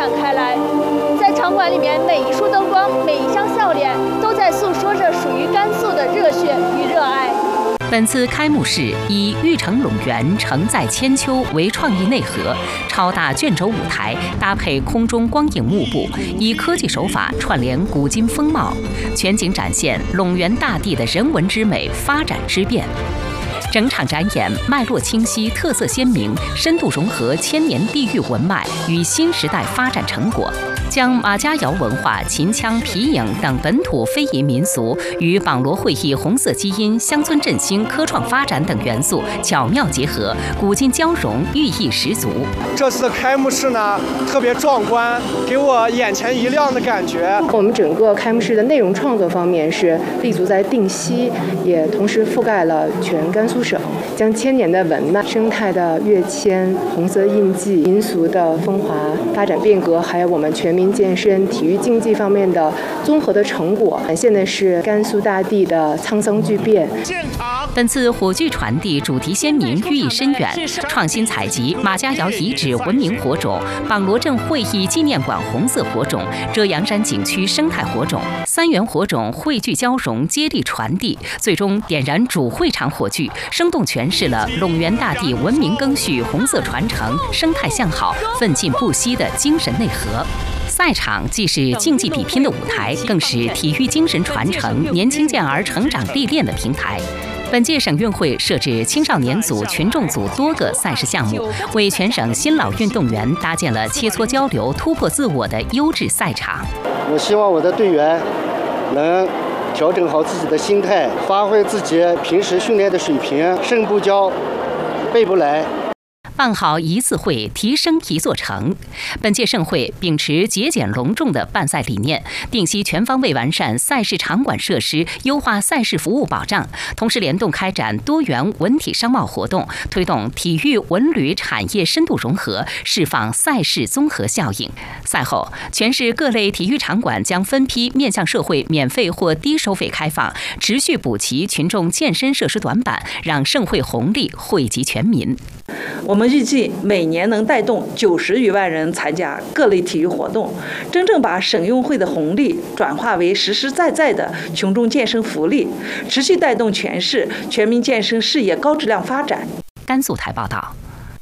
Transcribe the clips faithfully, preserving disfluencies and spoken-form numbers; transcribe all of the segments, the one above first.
展开来。在场馆里面，每一束灯光，每一张笑脸，都在诉说着属于甘肃的热血与热爱。 本次开幕式以“玉城陇园，承载千秋”为创意内核，超大卷轴舞台搭配空中光影幕布，以科技手法串联古今风貌，全景展现陇园大地的人文之美、发展之变。整场展演脉络清晰、特色鲜明，深度融合千年地域文脉与新时代发展成果，将马家窑文化、秦腔、皮影等本土非遗民俗与榜罗会议红色基因、乡村振兴、科创发展等元素巧妙结合，古今交融，寓意十足。 这次的开幕式呢，特别壮观，给我眼前一亮的感觉。 我们整个开幕式的内容创作方面是立足在定西，也同时覆盖了全甘肃省，将千年的文脉、生态的跃迁、红色印记、民俗的风华、发展变革，还有我们全民健身、体育竞技方面的综合的成果，展现的是甘肃大地的沧桑巨变。 本次火炬传递主题鲜明，寓意深远，创新采集马家窑遗址文明火种、榜罗镇会议纪念馆红色火种、遮阳山景区生态火种，三元火种汇聚交融，接力传递，最终点燃主会场火炬，生动诠释了陇园大地文明更续、红色传承、生态向好、奋进不息的精神内核。赛场既是竞技比拼的舞台，更是体育精神传承、年轻健儿成长历练的平台。本届省运会设置青少年组、群众组多个赛事项目，为全省新老运动员搭建了切磋交流、突破自我的优质赛场。 我希望我的队员能调整好自己的心态，发挥自己平时训练的水平，胜不骄，败不馁。 办好一次会，提升一座城。本届盛会秉持节俭隆重的办赛理念，定期全方位完善赛事场馆设施，优化赛事服务保障，同时联动开展多元文体商贸活动，推动体育文旅产业深度融合，释放赛事综合效应。赛后，全市各类体育场馆将分批面向社会免费或低收费开放，持续补齐群众健身设施短板，让盛会红利惠及全民。 我们预计每年能带动九十余万人参加各类体育活动，真正把省运会的红利转化为实实在在的群众健身福利，持续带动全市全民健身事业高质量发展。 甘肃台报道。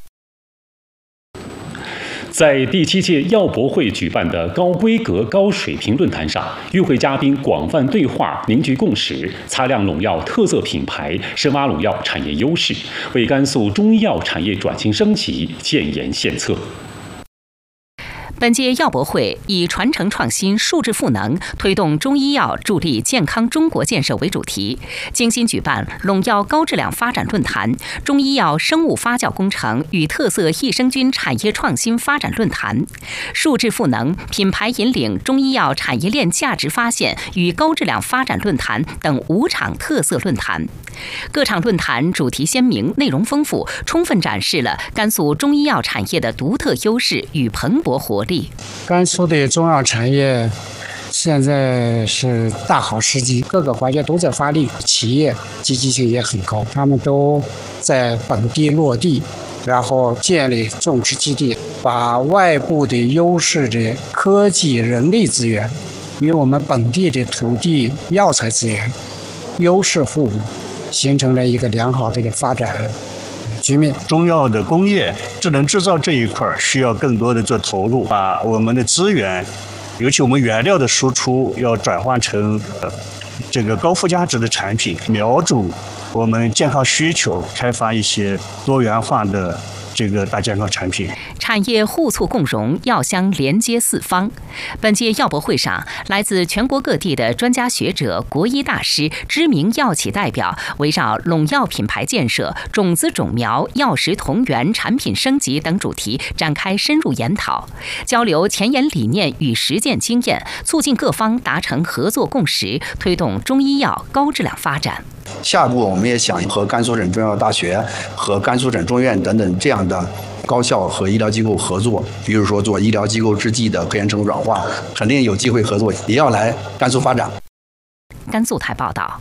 在第七届药博会举办的高规格高水平论坛上，与会嘉宾广泛对话，凝聚共识，擦亮陇药特色品牌，深挖陇药产业优势，为甘肃中医药产业转型升级建言献策。 本届药博会以传承创新、数字赋能，推动中医药助力健康中国建设为主题，精心举办陇药高质量发展论坛、中医药生物发酵工程与特色益生菌产业创新发展论坛、数字赋能、品牌引领中医药产业链价值发现与高质量发展论坛等五场特色论坛。各场论坛主题鲜明，内容丰富，充分展示了甘肃中医药产业的独特优势与蓬勃活力。 甘肃的中药产业现在是大好时机，各个环节都在发力，企业积极性也很高，他们都在本地落地，然后建立种植基地，把外部的优势的科技人力资源与我们本地的土地药材资源优势互补，形成了一个良好的一个发展局面。 中药的工业、智能制造这一块需要更多的做投入，把我们的资源，尤其我们原料的输出要转换成呃这个高附加值的产品，瞄准我们健康需求，开发一些多元化的这个大健康产品。 产业互促共融，药香连接四方。本届药博会上，来自全国各地的专家学者、国医大师、知名药企代表，围绕陇药品牌建设、种子种苗、药食同源、产品升级等主题展开深入研讨，交流前沿理念与实践经验，促进各方达成合作共识，推动中医药高质量发展。 下一步我们也想和甘肃省中药大学和甘肃省中医院等等这样的高校和医疗机构合作，比如说做医疗机构制剂的科研成果转化，肯定有机会合作，也要来甘肃发展。 甘肃台报道。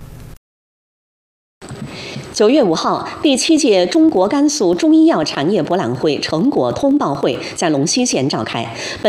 九月五号，第七届中国甘肃中医药产业博览会成果通报会在龙溪县召开。本